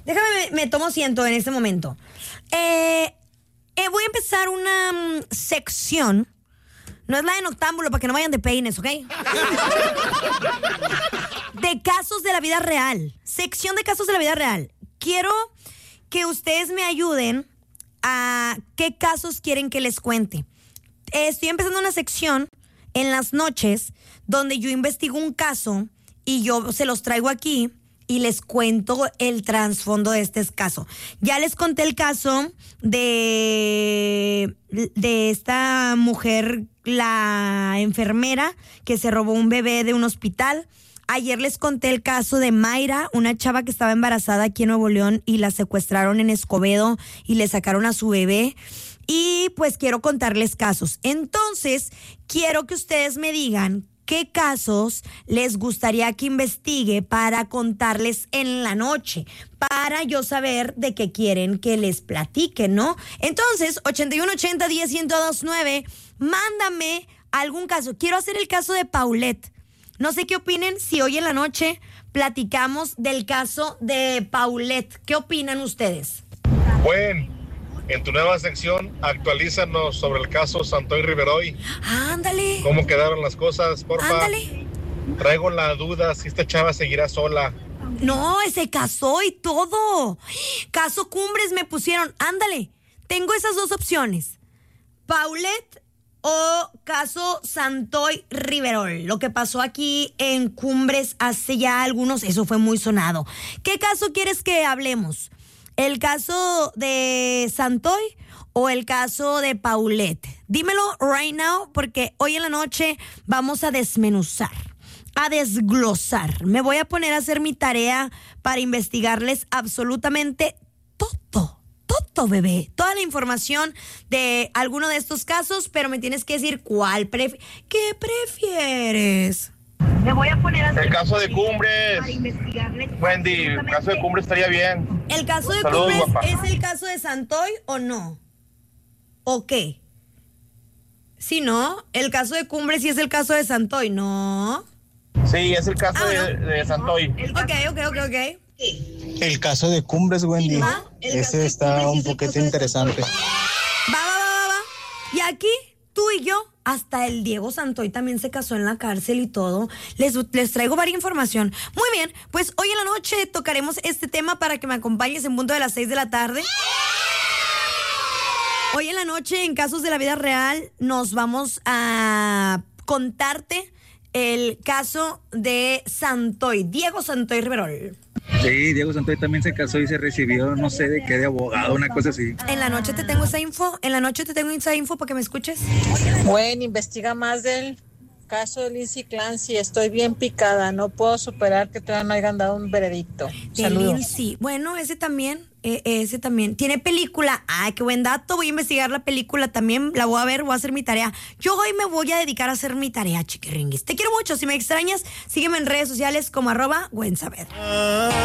Déjame, me tomo asiento en este momento. Voy a empezar una sección. No es la de Noctámbulo, para que no vayan de peines, ¿ok? De casos de la vida real. Sección de casos de la vida real. Quiero que ustedes me ayuden a qué casos quieren que les cuente. Estoy empezando una sección en las noches donde yo investigo un caso y yo se los traigo aquí y les cuento el trasfondo de este caso. Ya les conté el caso de esta mujer, la enfermera que se robó un bebé de un hospital. Ayer les conté el caso de Mayra, una chava que estaba embarazada aquí en Nuevo León y la secuestraron en Escobedo y le sacaron a su bebé. Y pues quiero contarles casos. Entonces, quiero que ustedes me digan qué casos les gustaría que investigue para contarles en la noche, para yo saber de qué quieren que les platique, ¿no? Entonces, 8180-10-1029, mándame algún caso. Quiero hacer el caso de Paulette. No sé qué opinen si hoy en la noche platicamos del caso de Paulette. ¿Qué opinan ustedes? Bueno, en tu nueva sección, actualízanos sobre el caso Santoy Riveroy. Ándale. ¿Cómo quedaron las cosas, porfa? Ándale. Traigo la duda si esta chava seguirá sola. No, se casó y todo. Caso Cumbres me pusieron. Ándale. Tengo esas dos opciones. Paulette o caso Santoy Riverol. Lo que pasó aquí en Cumbres hace ya algunos, eso fue muy sonado. ¿Qué caso quieres que hablemos? ¿El caso de Santoy o el caso de Paulette? Dímelo right now, porque hoy en la noche vamos a desmenuzar, a desglosar. Me voy a poner a hacer mi tarea para investigarles absolutamente todo, bebé. Toda la información de alguno de estos casos, pero me tienes que decir ¿qué prefieres? Me voy a poner a hacer El caso de Cumbres. Wendy, el caso de Cumbres estaría bien. ¿El caso de Saludos, Cumbres guapa. es el caso de Santoy o no? ¿O qué? Sí, ¿no? El caso de Cumbres sí es el caso de Santoy, ¿no? Sí, es el caso bueno. de Santoy. Ok. El caso de Cumbres, Wendy. Ajá. Ese está un poquito interesante. Va. Y aquí, tú y yo, hasta el Diego Santoy también se casó en la cárcel y todo. Les traigo varias información. Muy bien, pues hoy en la noche tocaremos este tema para que me acompañes en punto de las 6 de la tarde. Hoy en la noche, en Casos de la Vida Real, nos vamos a contarte el caso de Santoy, Diego Santoy Riverol. Sí, Diego Santoy también se casó y se recibió, no sé de qué, de abogado, una cosa así. En la noche te tengo esa info, para que me escuches. Bueno, investiga más del caso de Lindsay Clancy. Estoy bien picada, no puedo superar que todavía no hayan dado un veredicto. Saludos. Lindsay, bueno, ese también. Tiene película. Ay, qué buen dato. Voy a investigar la película también. La voy a ver, voy a hacer mi tarea. Yo hoy me voy a dedicar a hacer mi tarea, chiquiringuis. Te quiero mucho. Si me extrañas, sígueme en redes sociales como @Gwensaber.